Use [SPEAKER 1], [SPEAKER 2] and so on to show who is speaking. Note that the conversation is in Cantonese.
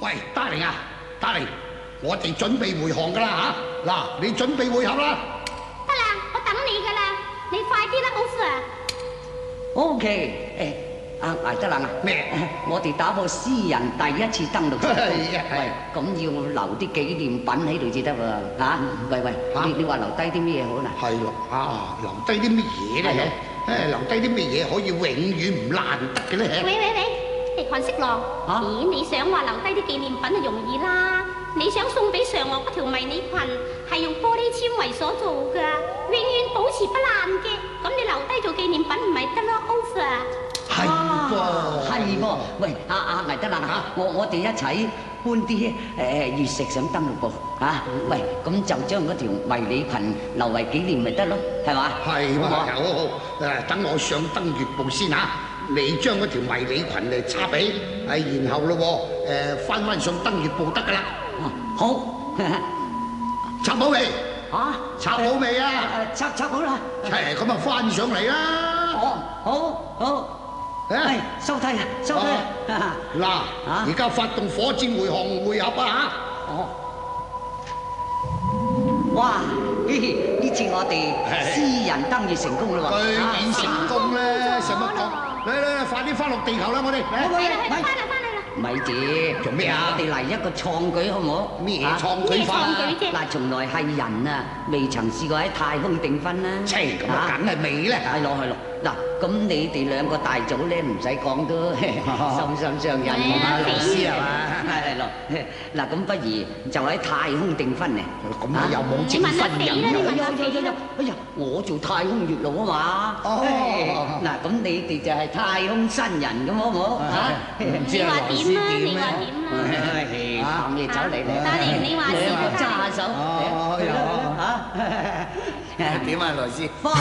[SPEAKER 1] 喂，達玲啊，達玲，我哋準備回航噶啦嚇。嗱，你準備會合啦。
[SPEAKER 2] 得啦，我等你噶啦，你快啲啦，奧夫啊。
[SPEAKER 3] OK，艾德冷啊，
[SPEAKER 1] 咩？
[SPEAKER 3] 我哋打破私人第一次登陸成功。喂，咁要留啲紀念品喺度至得喎嚇。喂，你話留低啲咩好嗱？
[SPEAKER 1] 係咯，留低啲乜嘢咧？留低啲乜嘢可以永遠唔爛得嘅咧？
[SPEAKER 2] 喂，韓色狼，咦，你想話留低啲紀念品就容易啦。你想送俾嫦娥嗰條迷你裙係用玻璃纖維所做㗎，永遠保持不爛嘅，咁你留低做紀念品唔係得咯 ，Over。
[SPEAKER 3] 係噃，喂，艾德冷啊，我哋一齊搬啲月食上登陸部嚇。喂，咁就將嗰條迷你裙留為紀念咪得咯，係嘛？
[SPEAKER 1] 係嘛，好，等我上登月部先嚇。你將嗰條迷你裙嚟插起，然後咯翻上登月部得噶啦。
[SPEAKER 3] 好，
[SPEAKER 1] 插好未？插好未啊？
[SPEAKER 3] 插好啦。
[SPEAKER 1] 咁啊翻上嚟啦。
[SPEAKER 3] 好。收梯啊！
[SPEAKER 1] 嗱，而家發動火箭回航會合啊！
[SPEAKER 3] 哇！呢次我哋私人登月成功啦喎！
[SPEAKER 1] 居然成功咧，使乜講？嚟，快啲翻落地球啦！我哋
[SPEAKER 2] 翻啦！
[SPEAKER 3] 咪住，
[SPEAKER 1] 做咩啊？
[SPEAKER 3] 我哋嚟一個創舉好唔好？
[SPEAKER 1] 咩創舉法啊？
[SPEAKER 3] 嗱，從來係人啊，未曾試過喺太空訂婚啦。
[SPEAKER 1] 咁啊，梗係未咧。
[SPEAKER 3] 係咯。嗱，咁你哋兩個大組咧，唔使講都心相印啊，老師係嘛？係咯。嗱，咁不如就喺太空訂婚咧。
[SPEAKER 1] 咁你又冇證婚人？
[SPEAKER 3] 哎呀，我做太空月老啊嘛。嗱，咁你哋就係太空新人咁好唔好？
[SPEAKER 2] 你話點啊？你話點啊？
[SPEAKER 3] 談嘢走嚟，
[SPEAKER 2] 達玲，你話事
[SPEAKER 3] 揸下手。
[SPEAKER 1] 點啊，羅斯？